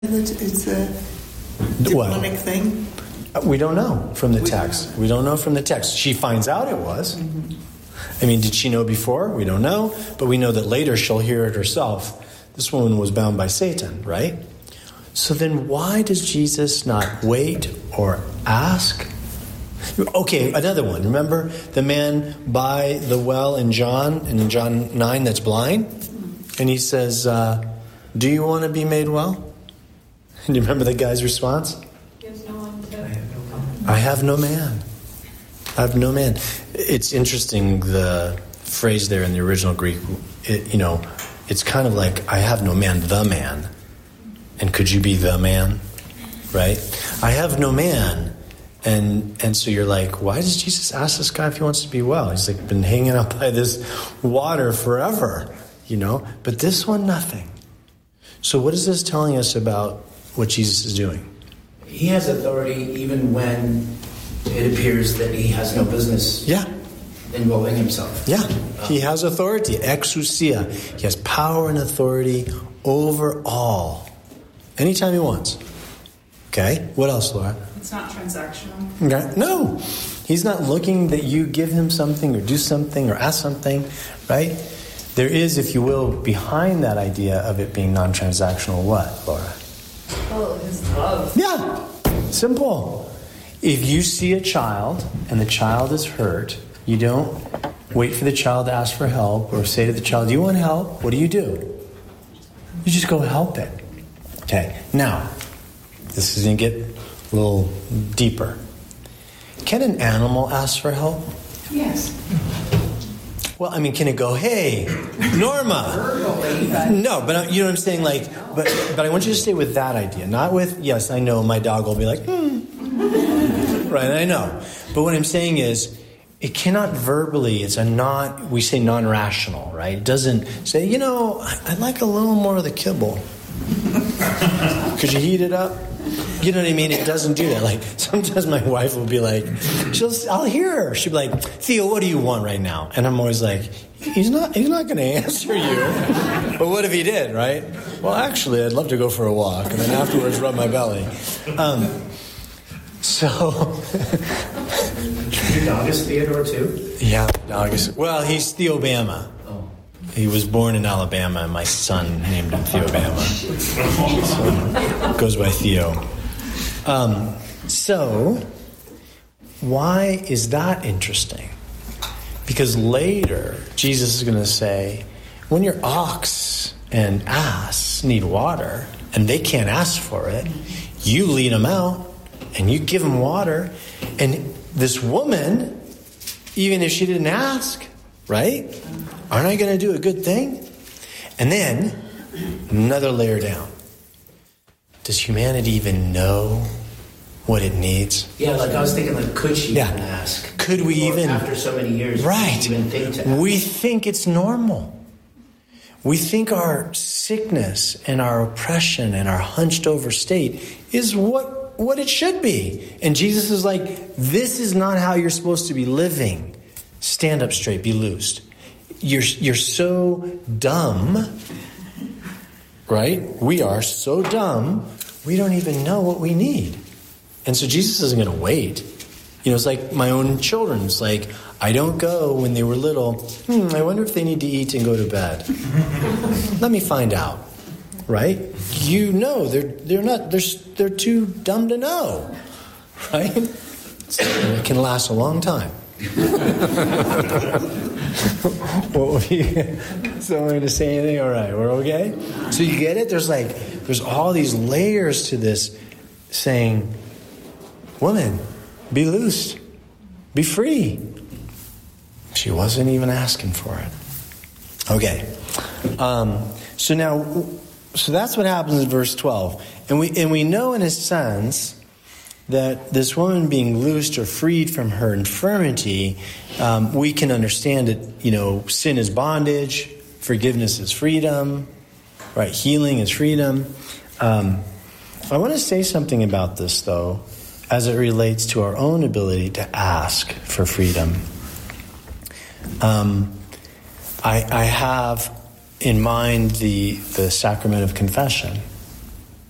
It's a demonic thing? We don't know from the text. We don't know from the text. She finds out it was. I mean, did she know before? We don't know. But we know that later she'll hear it herself. This woman was bound by Satan, right? So then why does Jesus not wait or ask? Okay, another one. Remember the man by the well in John 9 that's blind? And he says, do you want to be made well? And you remember the guy's response? I have no man. I have no man. It's interesting, the phrase there in the original Greek, it's kind of like, I have no man, the man. And could you be the man? Right? I have no man. And so you're like, why does Jesus ask this guy if he wants to be well? He's like been hanging out by this water forever, But this one, nothing. So what is this telling us about what Jesus is doing? He has authority even when it appears that he has no business involving himself. Yeah, he has authority, exousia. He has power and authority over all. Anytime he wants. Okay, what else, Laura? It's not transactional. Okay. No, he's not looking that you give him something or do something or ask something, right? There is, if you will, behind that idea of it being non-transactional, what, Laura? Oh, his love. Yeah, simple. If you see a child and the child is hurt, you don't wait for the child to ask for help or say to the child, do you want help? What do? You just go help it. Okay, now, this is going to get a little deeper. Can an animal ask for help? Yes. Well, I mean, can it go, hey, Norma? No, but you know what I'm saying? Like, but I want you to stay with that idea. Not with, yes, I know my dog will be like, Right, I know. But what I'm saying is, it cannot verbally, we say non-rational, right? It doesn't say, I'd like a little more of the kibble. Could you heat it up? You know what I mean? It doesn't do that. Like, sometimes my wife will be like, I'll hear her. She'll be like, Theo, what do you want right now? And I'm always like, he's not going to answer you. But what if he did, right? Well, actually, I'd love to go for a walk. And then afterwards, rub my belly. Your dog is Theodore, too? Yeah, dog is... Well, he's Theobama. Oh. He was born in Alabama, and my son named him Theobama. So, goes by Theo. So, why is that interesting? Because later, Jesus is going to say, when your ox and ass need water, and they can't ask for it, you lead them out, and you give them water, and this woman, even if she didn't ask, right? Aren't I going to do a good thing? And then, another layer down. Does humanity even know what it needs? Yeah, like I was thinking, could she even ask? Could we even... After so many years, right. Even think to ask? We think it's normal. We think our sickness and our oppression and our hunched over state is what it should be. And Jesus is like, this is not how you're supposed to be living. Stand up straight, be loosed. You're so dumb, right? We are so dumb, we don't even know what we need. And so Jesus isn't going to wait. It's like my own children. It's like, I don't go when they were little, I wonder if they need to eat and go to bed. Let me find out. Right? They're too dumb to know. Right? So it can last a long time. Someone going to say anything? All right, we're okay? So you get it? There's all these layers to this saying, woman, be loosed, be free. She wasn't even asking for it. Okay. So that's what happens in verse 12. And we know in a sense that this woman being loosed or freed from her infirmity, we can understand that, sin is bondage, forgiveness is freedom, right? Healing is freedom. I want to say something about this, though, as it relates to our own ability to ask for freedom. I have in mind the sacrament of confession.